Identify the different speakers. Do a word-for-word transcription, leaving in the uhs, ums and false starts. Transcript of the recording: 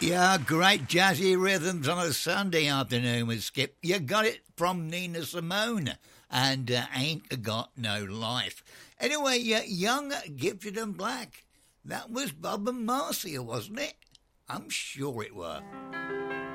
Speaker 1: Yeah, great jazzy rhythms on a Sunday afternoon with Skip. You got it from Nina Simone and uh, Ain't Got No Life. Anyway, uh, Young, Gifted and Black. That was Bob and Marcia, wasn't it? I'm sure it were.